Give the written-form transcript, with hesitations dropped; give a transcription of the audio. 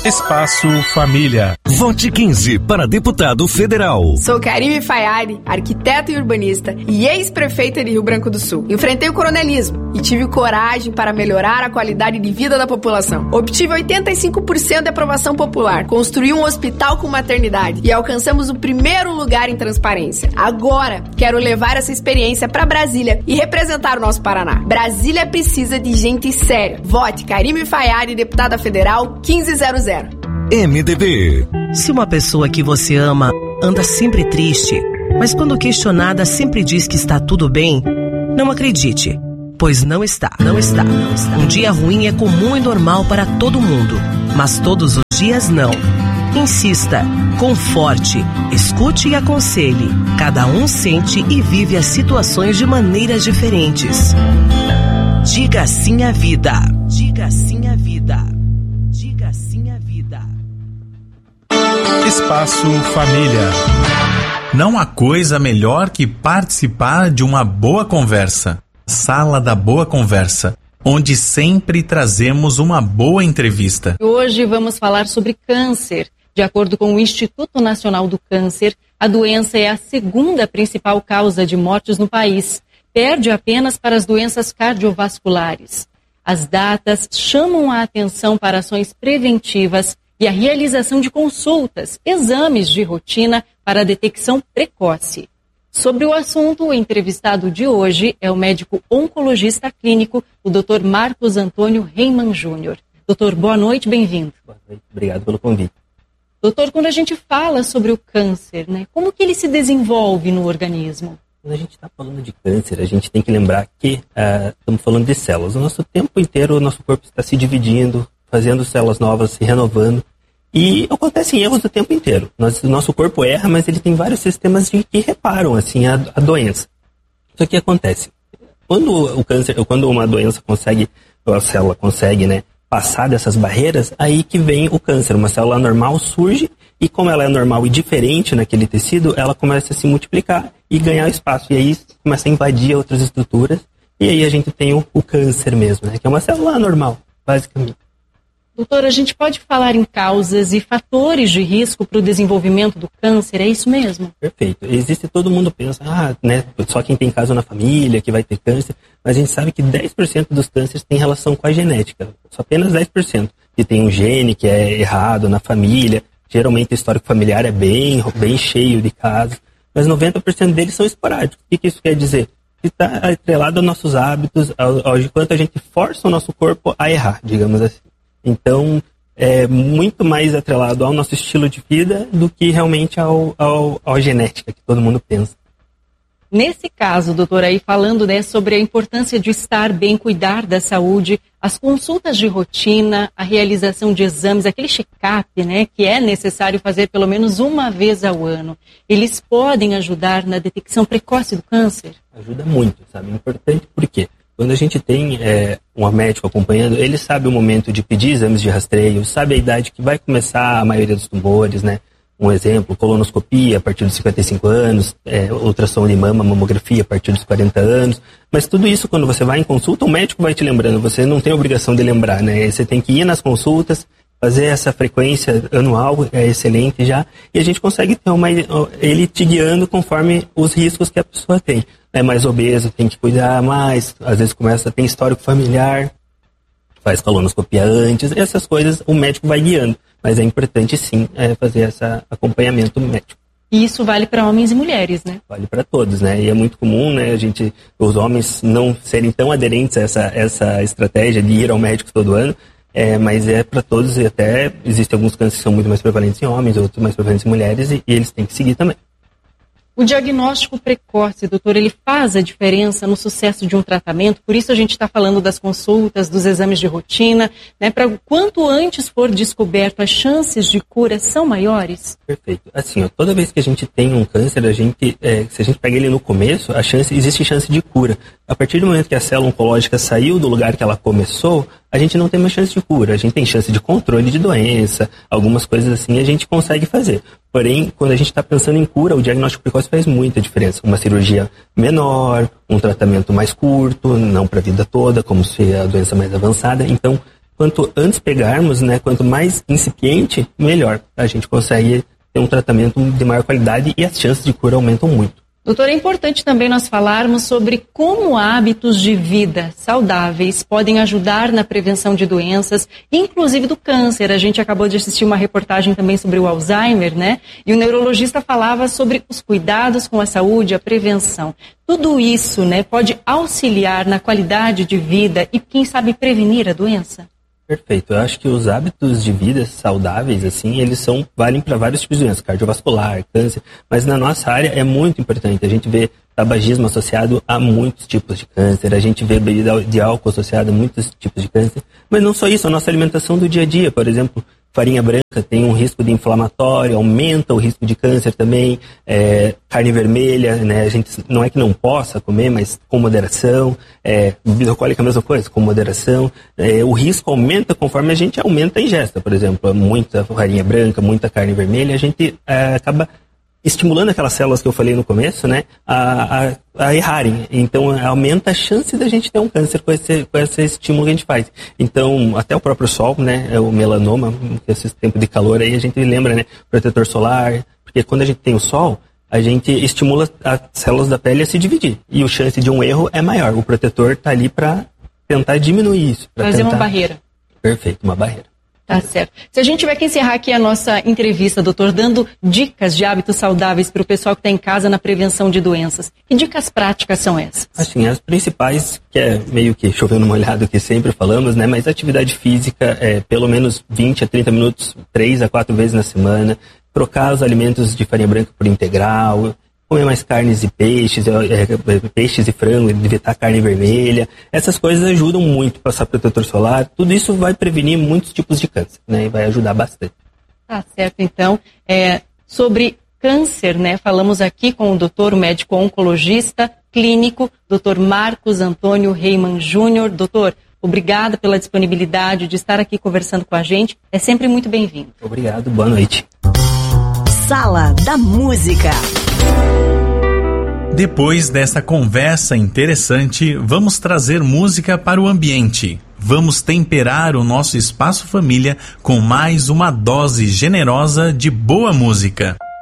Espaço Família. Vote 15 para deputado federal. Sou Karime Fayari, arquiteta e urbanista e ex-prefeita de Rio Branco do Sul. Enfrentei o coronelismo e tive coragem para melhorar a qualidade de vida da população. Obtive 85% de aprovação popular, construí um hospital com maternidade e alcançamos o primeiro lugar em transparência. Agora, quero levar essa experiência para Brasília e representar o nosso Paraná. Brasília precisa de gente séria. Vote Karime Fayari, deputada federal 1500. MDB. Se uma pessoa que você ama anda sempre triste, mas quando questionada sempre diz que está tudo bem, não acredite, pois não está. Um dia ruim é comum e normal para todo mundo, mas todos os dias não. Insista, conforte, escute e aconselhe. Cada um sente e vive as situações de maneiras diferentes. Diga sim à vida. Diga sim à vida. Diga sim à vida. Espaço Família. Não há coisa melhor que participar de uma boa conversa. Sala da Boa Conversa, onde sempre trazemos uma boa entrevista. Hoje vamos falar sobre câncer. De acordo com o Instituto Nacional do Câncer, a doença é a segunda principal causa de mortes no país. Perde apenas para as doenças cardiovasculares. As datas chamam a atenção para ações preventivas e a realização de consultas, exames de rotina para a detecção precoce. Sobre o assunto, o entrevistado de hoje é o médico oncologista clínico, o Dr. Marcos Antônio Reimann Júnior. Doutor, boa noite, bem-vindo. Boa noite, obrigado pelo convite. Doutor, quando a gente fala sobre o câncer, como que ele se desenvolve no organismo? Quando a gente está falando de câncer, a gente tem que lembrar que estamos falando de células. O nosso tempo inteiro, o nosso corpo está se dividindo, fazendo células novas, se renovando. E acontecem erros o tempo inteiro. Nosso corpo erra, mas ele tem vários sistemas que reparam assim, a doença. Isso que acontece. Quando uma doença consegue, ou a célula consegue, passar dessas barreiras, aí que vem o câncer. Uma célula normal surge e como ela é normal e diferente naquele tecido, ela começa a se multiplicar e ganhar espaço. E aí começa a invadir outras estruturas e aí a gente tem o câncer mesmo, que é uma célula anormal, basicamente. Doutor, a gente pode falar em causas e fatores de risco para o desenvolvimento do câncer, é isso mesmo? Perfeito. Todo mundo pensa, só quem tem caso na família que vai ter câncer, mas a gente sabe que 10% dos cânceres tem relação com a genética, só apenas 10%. Que tem um gene que é errado na família, geralmente o histórico familiar é bem cheio de casos, mas 90% deles são esporádicos. O que isso quer dizer? Que está atrelado aos nossos hábitos, ao quanto a gente força o nosso corpo a errar, digamos assim. Então, é muito mais atrelado ao nosso estilo de vida do que realmente à genética, que todo mundo pensa. Nesse caso, doutor, aí falando sobre a importância de estar bem, cuidar da saúde, as consultas de rotina, a realização de exames, aquele check-up, que é necessário fazer pelo menos uma vez ao ano, eles podem ajudar na detecção precoce do câncer? Ajuda muito, sabe? É importante por quê? Quando a gente tem um médico acompanhando, ele sabe o momento de pedir exames de rastreio, sabe a idade que vai começar a maioria dos tumores, Um exemplo, colonoscopia a partir dos 55 anos, ultrassom de mama, mamografia a partir dos 40 anos. Mas tudo isso, quando você vai em consulta, o médico vai te lembrando, você não tem obrigação de lembrar, Você tem que ir nas consultas, fazer essa frequência anual, é excelente já, e a gente consegue ter ele te guiando conforme os riscos que a pessoa tem. É mais obeso, tem que cuidar mais, às vezes começa a ter histórico familiar, faz colonoscopia antes, essas coisas o médico vai guiando. Mas é importante sim fazer esse acompanhamento médico. E isso vale para homens e mulheres, Vale para todos, E é muito comum, os homens não serem tão aderentes a essa estratégia de ir ao médico todo ano, mas é para todos e até existem alguns cânceres que são muito mais prevalentes em homens, outros mais prevalentes em mulheres e eles têm que seguir também. O diagnóstico precoce, doutor, ele faz a diferença no sucesso de um tratamento, por isso a gente está falando das consultas, dos exames de rotina, para quanto antes for descoberto, as chances de cura são maiores? Perfeito. Assim, toda vez que a gente tem um câncer, se a gente pega ele no começo, existe chance de cura. A partir do momento que a célula oncológica saiu do lugar que ela começou, a gente não tem mais chance de cura, a gente tem chance de controle de doença, algumas coisas assim a gente consegue fazer. Porém, quando a gente está pensando em cura, o diagnóstico precoce faz muita diferença. Uma cirurgia menor, um tratamento mais curto, não para a vida toda, como se a doença mais avançada. Então, quanto antes pegarmos, né, quanto mais incipiente, melhor. A gente consegue ter um tratamento de maior qualidade e as chances de cura aumentam muito. Doutor, é importante também nós falarmos sobre como hábitos de vida saudáveis podem ajudar na prevenção de doenças, inclusive do câncer. A gente acabou de assistir uma reportagem também sobre o Alzheimer, né? E o neurologista falava sobre os cuidados com a saúde, a prevenção. Tudo isso, né, pode auxiliar na qualidade de vida e, quem sabe, prevenir a doença? Perfeito. Eu acho que os hábitos de vida saudáveis, assim, eles valem para vários tipos de doenças, cardiovascular, câncer, mas na nossa área é muito importante. A gente vê tabagismo associado a muitos tipos de câncer, a gente vê bebida de álcool associada a muitos tipos de câncer, mas não só isso, a nossa alimentação do dia a dia, por exemplo, farinha branca tem um risco de inflamatório, aumenta o risco de câncer também, carne vermelha, né, a gente não é que não possa comer, mas com moderação, bebida alcoólica é a mesma coisa, com moderação, o risco aumenta conforme a gente aumenta a ingesta, por exemplo, muita farinha branca, muita carne vermelha, a gente acaba estimulando aquelas células que eu falei no começo, né, a errarem. Então, aumenta a chance da gente ter um câncer com esse estímulo que a gente faz. Então, até o próprio sol, né, o melanoma, esse tempo de calor aí, a gente lembra, né, protetor solar, porque quando a gente tem o sol, a gente estimula as células da pele a se dividir. E a chance de um erro é maior. O protetor está ali para tentar diminuir isso. Fazer uma barreira. Perfeito, uma barreira. Tá certo. Se a gente tiver que encerrar aqui a nossa entrevista, doutor, dando dicas de hábitos saudáveis para o pessoal que está em casa na prevenção de doenças, que dicas práticas são essas? Assim, as principais, que é meio que chovendo molhado que sempre falamos, né? Mas atividade física, pelo menos 20 a 30 minutos, 3 a 4 vezes na semana, trocar os alimentos de farinha branca por integral, comer mais carnes e peixes, peixes e frango, evitar carne vermelha. Essas coisas ajudam muito, passar protetor solar. Tudo isso vai prevenir muitos tipos de câncer, né? E vai ajudar bastante. Tá certo, então. Sobre câncer, né? Falamos aqui com o doutor, o médico oncologista clínico, doutor Marcos Antônio Reimann Júnior. Doutor, obrigada pela disponibilidade de estar aqui conversando com a gente. É sempre muito bem-vindo. Obrigado, boa noite. Sala da Música. Depois dessa conversa interessante, vamos trazer música para o ambiente. Vamos temperar o nosso espaço família com mais uma dose generosa de boa música.